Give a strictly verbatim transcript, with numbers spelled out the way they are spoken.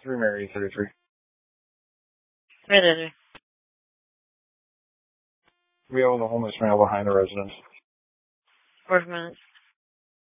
Three Mary thirty-three. Right in there. We own the homeless male behind the residence. Four minutes.